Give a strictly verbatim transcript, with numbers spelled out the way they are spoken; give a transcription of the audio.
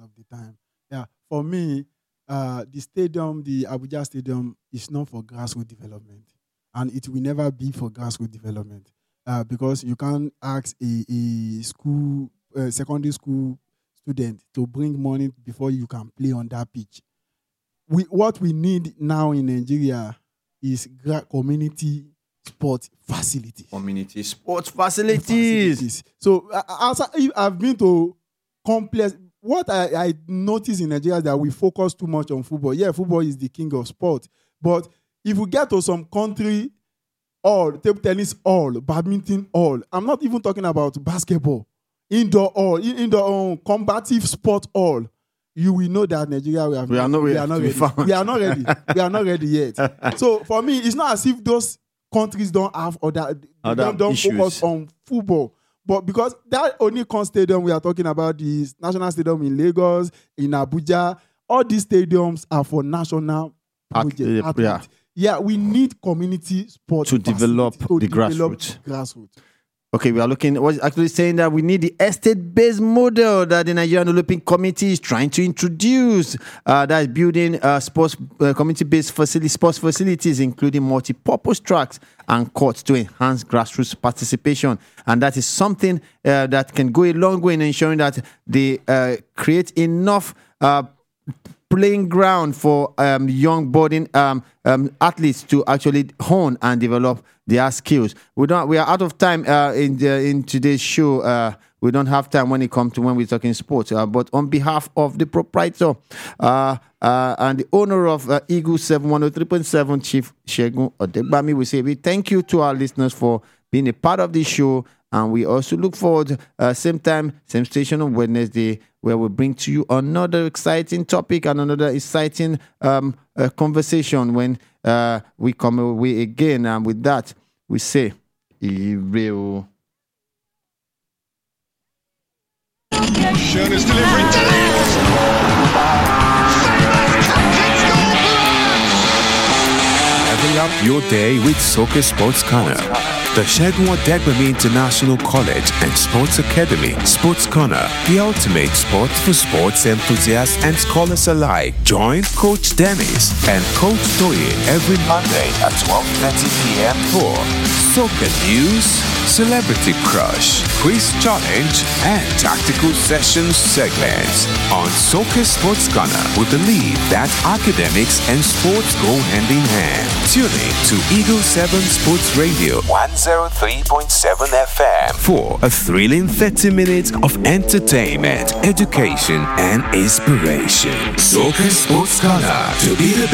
of the time. Yeah, for me, uh, the stadium, the Abuja Stadium, is not for grassroots development, and it will never be for grassroots development uh, because you can't ask a, a school, uh, secondary school student to bring money before you can play on that pitch. We what we need now in Nigeria is gra- community sport facilities. Community sports facilities. facilities. So uh, I've been to complex. What I, I notice in Nigeria is that we focus too much on football. Yeah, football is the king of sport. But if we get to some country, all table tennis, all badminton, all. I'm not even talking about basketball, indoor, all indoor um, combative sport, all. You will know that Nigeria we, have we are not, we are not ready. Found. We are not ready. We are not ready yet. So for me, it's not as if those countries don't have other, other don't, don't focus on football. But because that Onikon Stadium we are talking about, the National Stadium in Lagos, in Abuja, all these stadiums are for national projects. At, yeah. yeah, we need community sport to develop to the develop grassroots. grassroots. Okay, we are looking, was actually saying that we need the estate-based model that the Nigerian Olympic Committee is trying to introduce. Uh, that is building uh, sports uh, community-based facility, sports facilities, including multi-purpose tracks and courts to enhance grassroots participation. And that is something uh, that can go a long way in ensuring that they uh, create enough uh, playing ground for um, young budding um, um, athletes to actually hone and develop their skills. We don't. We are out of time uh, in the, in today's show. Uh, we don't have time when it comes to when we're talking sports. Uh, but on behalf of the proprietor uh, uh, and the owner of uh, Eagle seven one oh three point seven, Chief Segun Odegbami, we say we thank you to our listeners for being a part of this show. And we also look forward, uh, same time, same station on Wednesday, where we bring to you another exciting topic and another exciting um, uh, conversation when uh, we come away again. And with that, we say, Ire. Schönes delivery. Level up your day with Soccer Sports Corner. The Segun Odegbami International College and Sports Academy, Sports Corner, the ultimate sport for sports enthusiasts and scholars alike. Join Coach Dennis and Coach Toye every Monday at twelve thirty p.m. for soccer news, celebrity crush, quiz challenge, and tactical sessions segments. On Soccer Sports Corner, we believe that academics and sports go hand in hand. Tune in to Eagle seven Sports Radio one oh three point seven F M for a thrilling thirty minutes of entertainment, education, and inspiration. Soccer Sports Corner, to be the